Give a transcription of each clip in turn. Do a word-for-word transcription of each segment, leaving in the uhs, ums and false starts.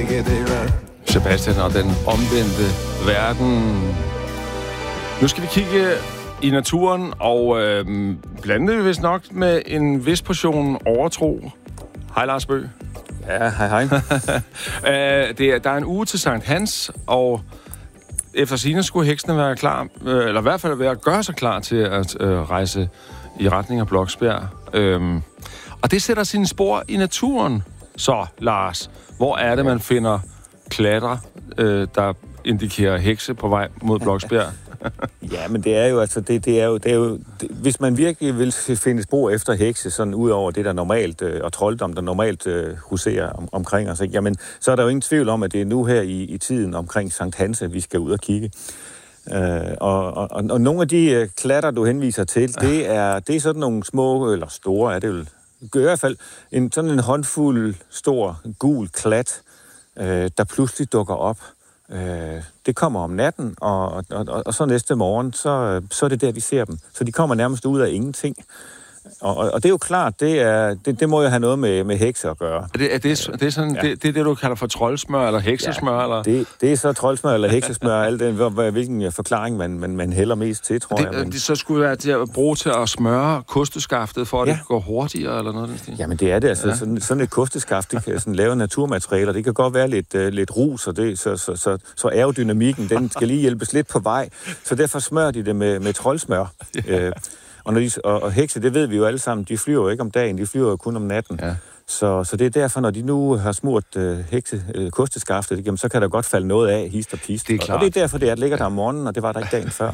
ikke det. Sebastian og den omvendte verden. Nu skal vi kigge i naturen, og øh, blande det vist nok med en vis portion overtro. Hej Lars Bøgh. Ja, hej hej. uh, det er, der er en uge til Sankt Hans, og efter sigende skulle heksene være klar, øh, eller i hvert fald være at gøre sig klar til at øh, rejse i retning af Bloksbjerg. Øhm, og det sætter sine spor i naturen. Så, Lars, hvor er det, man finder klatter, øh, der indikerer hekse på vej mod Bloksbjerg? Ja, men det er jo, altså, det, det er jo, det er jo det, hvis man virkelig vil finde spor efter hekse, sådan ud over det, der normalt, øh, og trolddom, der normalt øh, huserer om, omkring os, ikke? Jamen, så er der jo ingen tvivl om, at det er nu her i, i tiden omkring Sankt Hans, at vi skal ud og kigge. Øh, og, og, og nogle af de øh, klatter, du henviser til, det er, det er sådan nogle små, eller store, er det vel, i hvert fald en, sådan en håndfuld stor, gul klat, øh, der pludselig dukker op. Øh, det kommer om natten, og, og, og, og så næste morgen, så, så er det der, vi ser dem. Så de kommer nærmest ud af ingenting. Og, og, og det er jo klart, det, er, det, det må jo have noget med, med hekse at gøre. Er det, er det, det, er sådan, ja. det, det er det, du kalder for troldsmør eller heksesmør? Ja, eller? Det, det er så troldsmør eller heksesmør, alt det, hvilken forklaring man, man, man hælder mest til, tror det, jeg. Men... Det så skulle være til at bruge til at smøre kosteskaftet, for at ja. det går hurtigere, eller noget? Jamen det er det, altså ja. sådan, sådan et kosteskaft, det kan sådan lave naturmaterialer, det kan godt være lidt, uh, lidt rus, og det, så, så, så, så aerodynamikken, den skal lige hjælpes lidt på vej, så derfor smører de det med, med troldsmør. Ja. Uh, Og, når de, og, og hekse, det ved vi jo alle sammen, de flyver jo ikke om dagen, de flyver jo kun om natten. Ja. Så, så det er derfor, når de nu har smurt øh, hekse øh, kosteskaftet, jamen, så kan der godt falde noget af, hist og pist. Det er klart. Og, og det er derfor, det er, at ligger der om morgenen, og det var der ikke dagen før.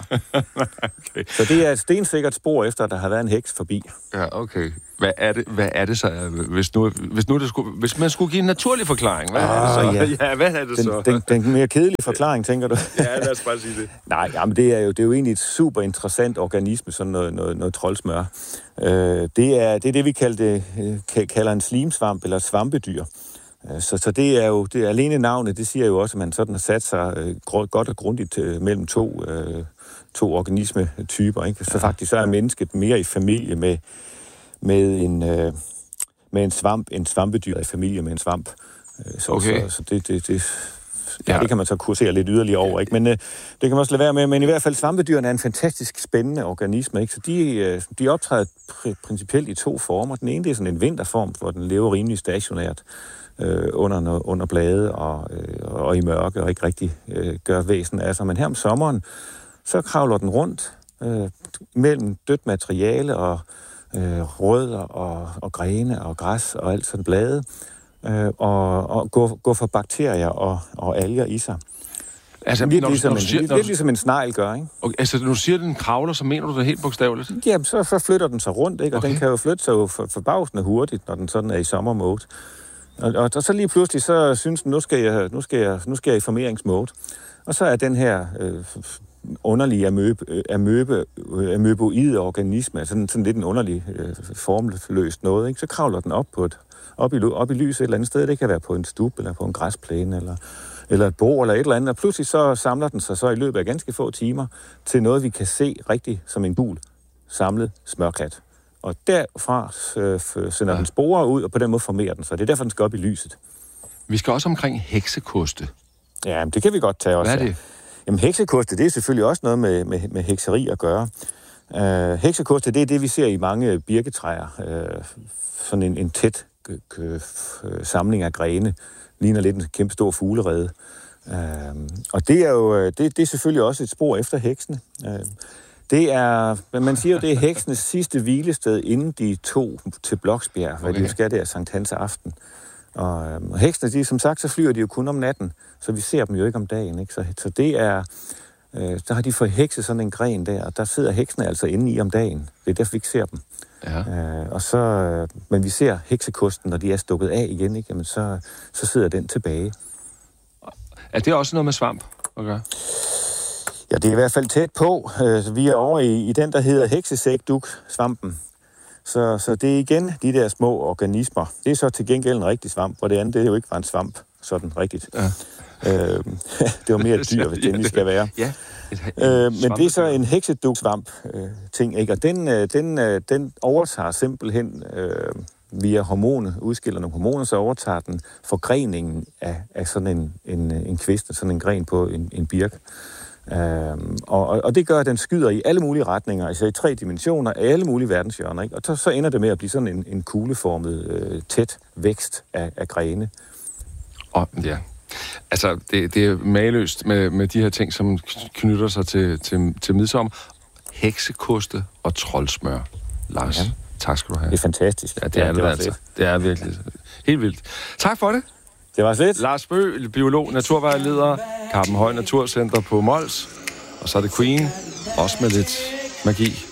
Okay. Så det er et stensikkert spor efter, at der har været en heks forbi. Ja, okay. Hvad er det, hvad er det så, hvis, nu, hvis, nu det skulle, hvis man skulle give en naturlig forklaring? Hvad ah, er det så? Ja. ja, hvad er det den, så? Den, den mere kedelige forklaring, tænker du? Ja, lad os bare sige det. Nej, jamen, det, er jo, det er jo egentlig et super interessant organisme, sådan noget, noget, noget troldsmør. Øh, det, er, det er det, vi kalder, det, kalder en slimsvamp eller svampedyr. Så, så det er jo, det er alene navnet, det siger jo også, at man sådan har sat sig øh, godt og grundigt øh, mellem to, øh, to organismetyper. Ikke? Så ja. faktisk så er mennesket mere i familie med, med, en, øh, med en svamp, en svampedyr i familie med en svamp. Så, okay. så, så det, det, det, ja, det kan man så kursere lidt yderligere over. Ikke? Men øh, det kan man også lade være med. Men i hvert fald svampedyrene er en fantastisk spændende organisme. Ikke? Så de, øh, de optræder pr- principielt i to former. Den ene det er sådan en vinterform, hvor den lever rimelig stationært. Øh, under, under blade og, øh, og i mørke, og ikke rigtig øh, gør væsen af sig. Men her om sommeren, så kravler den rundt øh, mellem dødt materiale og øh, rødder og, og grene og græs og alt sådan blade, øh, og, og går, går for bakterier og, og alger i sig. Altså, lidt, når, ligesom når en, siger, lidt, når, lidt ligesom en snegl gør, ikke? Okay, altså, når du siger, at den kravler, så mener du det helt bogstaveligt? Jamen, så, så flytter den sig rundt, ikke? Og okay. den kan jo flytte sig jo for, forbavsende hurtigt, når den sådan er i sommermode. Og, og, og så lige pludselig, så synes den, nu skal jeg, nu skal jeg, nu skal jeg i formeringsmode. Og så er den her øh, underlige amøbe, amøbe, amøboide organisme, altså sådan, sådan lidt en underlig øh, formløst noget, ikke? Så kravler den op på et, op i, op i lyset et eller andet sted. Det kan være på en stub, eller på en græsplæne, eller, eller et bord, eller et eller andet. Og pludselig så samler den sig så i løbet af ganske få timer til noget, vi kan se rigtig som en gul samlet smørklat. Og derfra øh, sender ja. den sporer ud, og på den måde formerer den sig. Det er derfor, den skal op i lyset. Vi skal også omkring heksekoste. Ja, det kan vi godt tage også. Hvad er det? Jamen, heksekoste, det er selvfølgelig også noget med, med, med hekseri at gøre. Uh, heksekoste, det er det, vi ser i mange birketræer. Uh, sådan en, en tæt k- k- samling af grene. Ligner lidt en kæmpe stor fuglerede. Uh, og det er jo det, det er selvfølgelig også et spor efter heksene. Uh, Det er, man siger jo, det er heksenes sidste hvilested, inden de tog til Bloksbjerg, okay. hvad de jo skal der Sankt Hans aften. Og, og heksene, de, som sagt, så flyver de jo kun om natten, så vi ser dem jo ikke om dagen. Ikke? Så, så det er, øh, der har de fået hekse sådan en gren der, og der sidder heksene altså inde i om dagen. Det er derfor, vi ikke ser dem. Ja. Øh, og så, øh, men vi ser heksekosten, når de er stukket af igen, ikke? Jamen, så, så sidder den tilbage. Er det også noget med svamp at gøre? Ja, det er i hvert fald tæt på. Vi er over i, i den, der hedder heksesækduk-svampen. Så, så det er igen de der små organismer. Det er så til gengæld en rigtig svamp, hvor det andet det jo ikke var en svamp, sådan rigtigt. Ja. Øh, det var mere et dyr, hvis det endelig skal være. Ja. Øh, men det er så en hekseduk-svamp-ting, ikke? Og den, den, den overtager simpelthen øh, via hormoner, udskiller nogle hormoner, så overtager den forgreningen af, af sådan en, en, en kvist, sådan en gren på en, en birk. Øhm, og, og det gør, at den skyder i alle mulige retninger, altså i tre dimensioner, af alle mulige verdenshjørner, ikke? Og så, så ender det med at blive sådan en, en kugleformet, øh, tæt vækst af, af grene. Og ja, altså det, det er maløst med, med de her ting, som knytter sig til, til, til midsommer. Heksekoste og troldsmør. Lars, ja. Tak skal du have. Det er fantastisk. Ja, det er ja, det, det altså. Det er virkelig helt vildt. Tak for det. Det var fedt. Lars Bøgh, biolog, naturvejleder, Karpenhøj Naturcenter på Mols. Og så er det Queen, også med lidt magi.